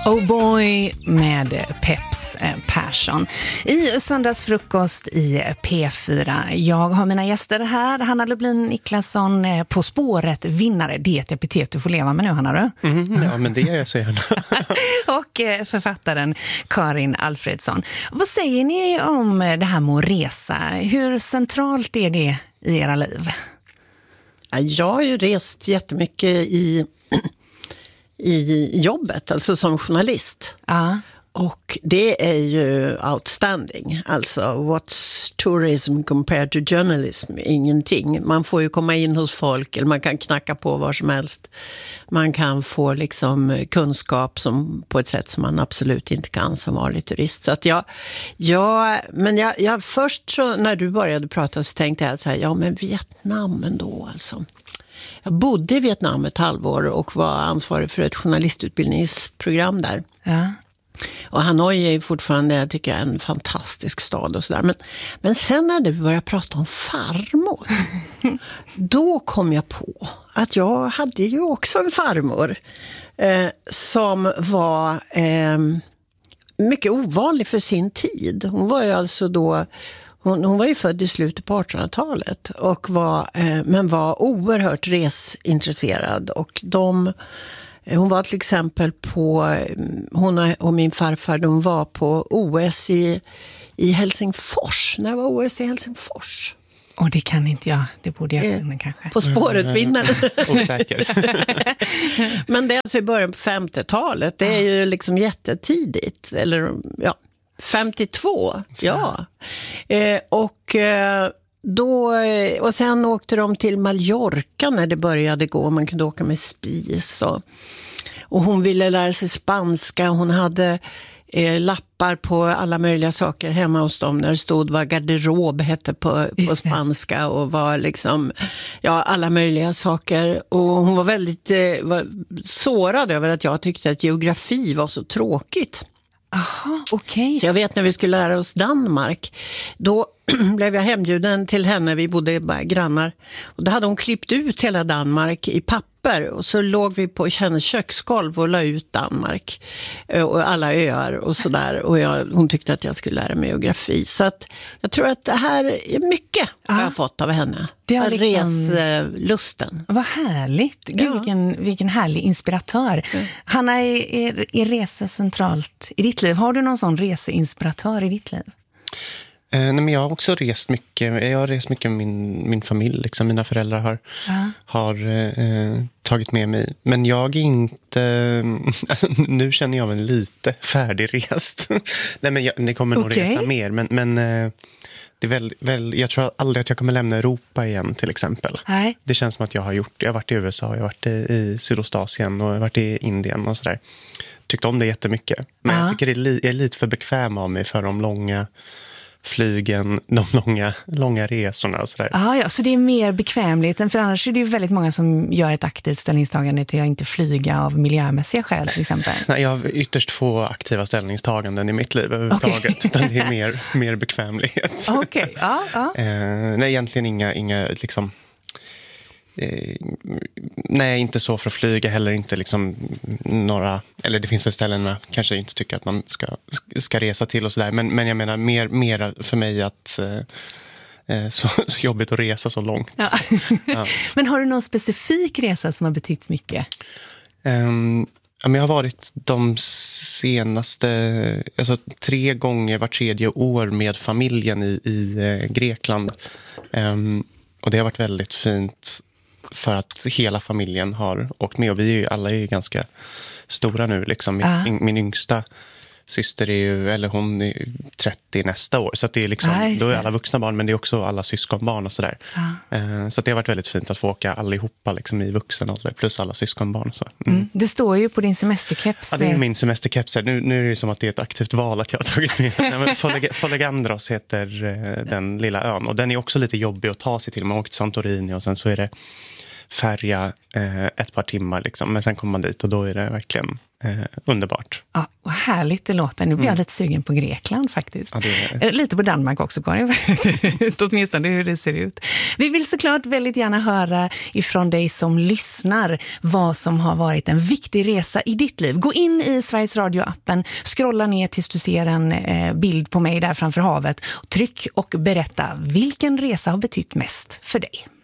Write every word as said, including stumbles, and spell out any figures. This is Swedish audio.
Oh boy med Peps Persson i söndagsfrukost i P fyra. Jag har mina gäster här. Hanna Lublin Niklasson, På spåret vinnare. Det är ett epitet du får leva med nu, Hanna, du. Mm, ja, men det gör jag så gärna. Och författaren Karin Alfredsson. Vad säger ni om det här med att resa? Hur centralt är det i era liv? Jag har ju rest jättemycket i... i jobbet, alltså som journalist. Uh. Och det är ju outstanding. Alltså, what's tourism compared to journalism? Ingenting. Man får ju komma in hos folk, eller man kan knacka på var som helst. Man kan få liksom kunskap som, på ett sätt som man absolut inte kan som vanlig turist. Så att jag, jag, men jag, jag först så, när du började prata så tänkte jag så här, ja men Vietnam ändå alltså. Jag bodde i Vietnam ett halvår och var ansvarig för ett journalistutbildningsprogram där. Ja. Och Hanoi är fortfarande, jag tycker, en fantastisk stad och sådär. Men, men sen när du började prata om farmor, då kom jag på att jag hade ju också en farmor eh, som var eh, mycket ovanlig för sin tid. Hon var ju alltså då... Hon, hon var ju född i slutet på artonhundratalet och var, eh, men var oerhört resintresserad. Och de, hon var till exempel på, hon och min farfar, de var på O S i, i Helsingfors. När var O S i Helsingfors? Och det kan inte jag, det borde jag kunna eh, kanske. På spåret vinnare. Osäker. Men det är alltså i början på femtiotalet, det är ju liksom jättetidigt. Eller ja... femtiotvå, ja. Eh, och, eh, då, och sen åkte de till Mallorca när det började gå. Man kunde åka med spis. Och, och hon ville lära sig spanska. Hon hade eh, lappar på alla möjliga saker hemma hos dem. När det stod vad garderob hette på, på spanska. Och var liksom, ja, alla möjliga saker. Och hon var väldigt eh, var sårad över att jag tyckte att geografi var så tråkigt. Aha, okej. Okay. Så jag vet när vi skulle lära oss Danmark, då blev jag hembjuden till henne, vi bodde bara grannar. Och då hade hon klippt ut hela Danmark i papper och så låg vi på hennes köksgolv och la ut Danmark och alla öar och sådär. Och jag, hon tyckte att jag skulle lära mig geografi. Så att jag tror att det här är mycket ah, jag har fått av henne. Det är liksom... reslusten. Vad härligt. Gud, ja. vilken, vilken härlig inspiratör. Mm. Hanna, är, är, är resa centralt i ditt liv? Har du någon sån reseinspiratör i ditt liv? Eh, nej, men jag har också rest mycket. Jag har rest mycket med min, min familj. Liksom. Mina föräldrar har, uh. har eh, tagit med mig. Men jag är inte... Alltså, nu känner jag mig lite färdigrest. nej, men jag, det kommer nog okay. resa mer. Men, men eh, det är väl, väl, jag tror aldrig att jag kommer lämna Europa igen till exempel. Nej. Det känns som att jag har gjort... Jag har varit i U S A, jag har varit i, i Sydostasien och jag har varit i Indien och sådär. Tyckte om det jättemycket. Men uh. jag tycker det är, li, jag är lite för bekväm av mig för de långa... flygen, de långa, långa resorna och sådär. Ah, ja, så det är mer bekvämligheten, för annars är det ju väldigt många som gör ett aktivt ställningstagande till att inte flyga av miljömässiga skäl till exempel. Nej, jag har ytterst få aktiva ställningstaganden i mitt liv överhuvudtaget, okay. utan det är mer, mer bekvämlighet. Okej, okay. ja, ja. Eh, nej, egentligen inga, inga liksom... Eh, nej, inte så för att flyga, heller inte liksom några, eller det finns väl ställen man kanske inte tycker att man ska, ska resa till och sådär, men, men jag menar mer, mer för mig att eh, så, så jobbigt att resa så långt. Ja. Ja. Men har du någon specifik resa som har betytt mycket? Um, jag har varit de senaste, alltså tre gånger var tredje år med familjen i, i eh, Grekland, um, och det har varit väldigt fint. För att hela familjen har åkt med. Och vi är ju, alla är ju ganska stora nu. Liksom. Min, uh. min yngsta syster är ju, eller hon är trettio nästa år. Så att det är liksom, uh, då är alla vuxna barn, men det är också alla syskonbarn och sådär. Uh. Uh, så att det har varit väldigt fint att få åka allihopa liksom, i vuxen ålder, plus alla syskonbarn. Så. Mm. Mm. Det står ju på din semesterkeps. Ja, det är min semesterkeps. Nu, nu är det som att det är ett aktivt val att jag har tagit med. Nej, men Foleg- Folegandros heter uh, den lilla ön. Och den är också lite jobbig att ta sig till. Man åker till Santorini och sen så är det färja eh, ett par timmar. Liksom. Men sen kommer man dit och då är det verkligen eh, underbart. Ja, vad härligt det låter. Nu blir jag lite sugen på Grekland faktiskt. Ja, det är... Lite på Danmark också, Karin. Åtminstone hur det ser ut. Vi vill såklart väldigt gärna höra ifrån dig som lyssnar vad som har varit en viktig resa i ditt liv. Gå in i Sveriges Radio-appen, scrolla ner tills du ser en eh, bild på mig där framför havet. Tryck och berätta vilken resa har betytt mest för dig.